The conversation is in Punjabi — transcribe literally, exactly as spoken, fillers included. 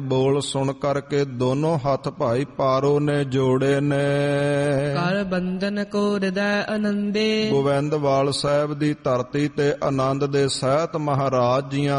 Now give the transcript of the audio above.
ਬੋਲ ਸੁਣ ਕਰਕੇ ਦੋਨੋਂ ਹੱਥ ਭਾਈ ਪਾਰੋ ਨੇ ਜੋੜੇ ਨੇ। ਕਰ ਬੰਧਨ ਕੋ ਹਿਰਦੈ ਆਨੰਦੇ, ਗੋਬਿੰਦਵਾਲ ਸਾਹਿਬ ਦੀ ਧਰਤੀ ਤੇ ਆਨੰਦ ਦੇ ਸਹਿਤ ਮਹਾਰਾਜ ਜੀਆਂ